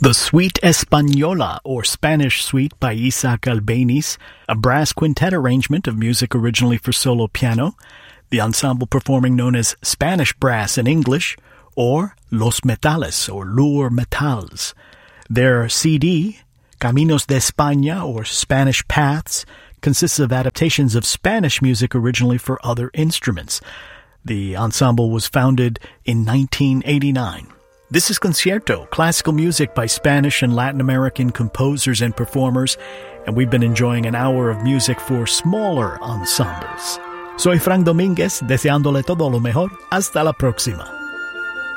The Suite Española, or Spanish Suite by Isaac Albéniz, a brass quintet arrangement of music originally for solo piano, the ensemble performing known as Spanish Brass in English, or Los Metales, or Lure Metals. Their CD, Caminos de España, or Spanish Paths, consists of adaptations of Spanish music originally for other instruments. The ensemble was founded in 1989. This is Concierto, classical music by Spanish and Latin American composers and performers, and we've been enjoying an hour of music for smaller ensembles. Soy Frank Domínguez, deseándole todo lo mejor. Hasta la próxima.